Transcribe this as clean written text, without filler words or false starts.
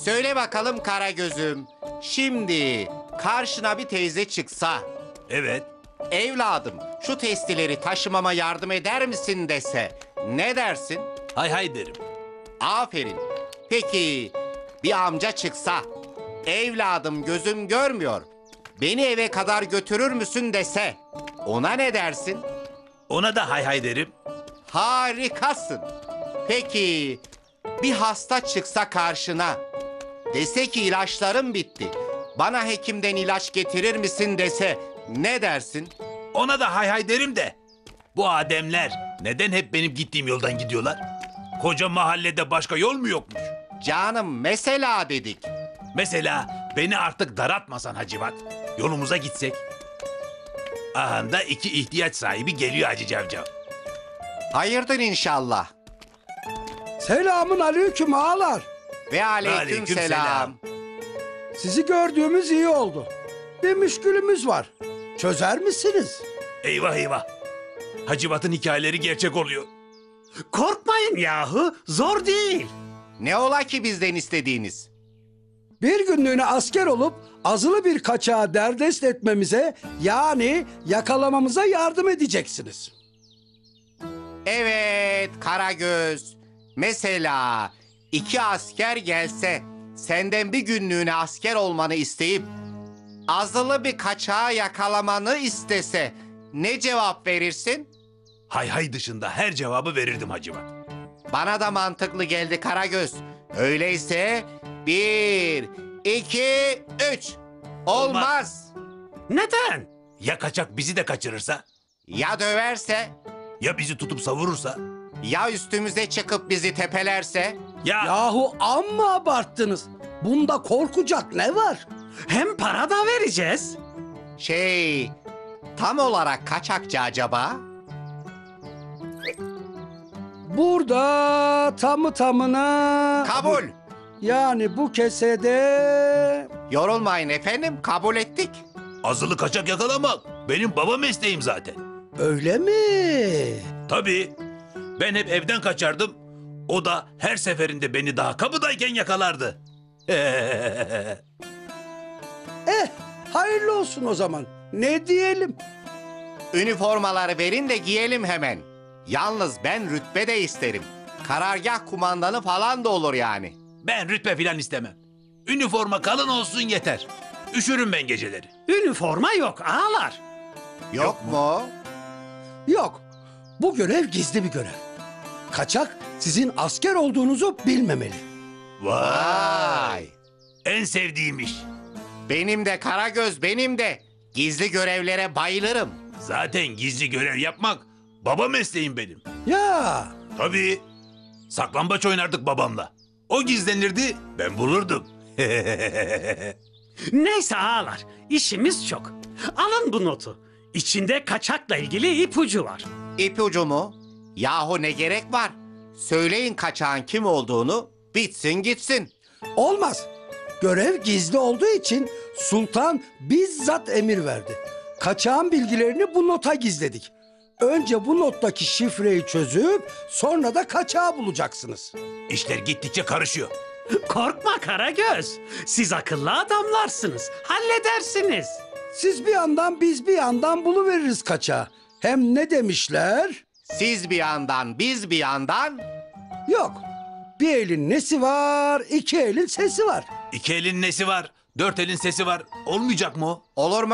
Söyle bakalım Karagöz'üm. Şimdi karşına bir teyze çıksa, Evet. evladım şu testileri taşımama yardım eder misin dese, ne dersin? Hay hay derim. Aferin. Peki bir amca çıksa, evladım gözüm görmüyor, beni eve kadar götürür müsün dese, ona ne dersin? Ona da hay hay derim. Harikasın. Peki bir hasta çıksa karşına, dese ki ilaçlarım bitti, bana hekimden ilaç getirir misin dese, ne dersin? Ona da hay hay derim de. Bu ademler neden hep benim gittiğim yoldan gidiyorlar? Koca mahallede başka yol mu yokmuş? Canım mesela dedik. Mesela beni artık daratmasan Hacivat. Yolumuza gitsek. Aha da iki ihtiyaç sahibi geliyor Hacı Cavcav. Hayırdır inşallah. Selamun aleyküm ağalar. Ve aleyküm Aleykümselam. selam. Sizi gördüğümüz iyi oldu. Bir müşkülümüz var. Çözer misiniz? Eyvah eyvah. Hacivat'ın hikayeleri gerçek oluyor. Korkmayın yahu, zor değil. Ne ola ki bizden istediğiniz? Bir günlüğüne asker olup azılı bir kaçağı derdest etmemize, yani yakalamamıza yardım edeceksiniz. Evet Karagöz. Mesela iki asker gelse, senden bir günlüğüne asker olmanı isteyip azılı bir kaçağı yakalamanı istese, ne cevap verirsin? Hay hay dışında her cevabı verirdim Hacivat. Bana da mantıklı geldi Karagöz. Öyleyse 1, 2, 3. Olmaz. Neden? Ya kaçak bizi de kaçırırsa? Ya döverse? Ya bizi tutup savurursa? Ya üstümüze çıkıp bizi tepelerse? Ya Yahu amma abarttınız. Bunda korkacak ne var? Hem para da vereceğiz. Tam olarak kaçakçı acaba? Burada tamı tamına... Kabul. Yani bu kesede... Yorulmayın efendim, kabul ettik. azılı kaçak yakalamak benim baba mesleğim zaten. Öyle mi? Tabii. Ben hep evden kaçardım. O da her seferinde beni daha kapıdayken yakalardı. Hayırlı olsun o zaman. Ne diyelim? Üniformaları verin de giyelim hemen. Yalnız ben rütbe de isterim. Karargah kumandanı falan da olur yani. Ben rütbe filan istemem. Üniforma kalın olsun yeter. Üşürüm ben geceleri. Üniforma yok ağalar. Yok mu? Yok. Bu görev gizli bir görev. Kaçak sizin asker olduğunuzu bilmemeli. Vay. En sevdiğim iş. Benim de Karagöz, benim de. Gizli görevlere bayılırım. Zaten gizli görev yapmak baba mesleğim benim. Ya Tabii. Saklambaç oynardık babamla. O gizlenirdi, ben bulurdum. Neyse ağalar, işimiz çok. Alın bu notu. İçinde kaçakla ilgili ipucu var. İpucu mu? Yahu ne gerek var? Söyleyin kaçağın kim olduğunu, bitsin gitsin. olmaz. Görev gizli olduğu için sultan bizzat emir verdi. Kaçağın bilgilerini bu nota gizledik. Önce bu nottaki şifreyi çözüp sonra da kaçağı bulacaksınız. İşler gittikçe karışıyor. Korkma Karagöz. Siz akıllı adamlarsınız. Halledersiniz. Siz bir yandan biz bir yandan buluveririz kaçağı. Hem ne demişler? Siz bir yandan, biz bir yandan. Yok. Bir elin nesi var, iki elin sesi var. İki elin nesi var, dört elin sesi var. Olmayacak mı o? Olur mu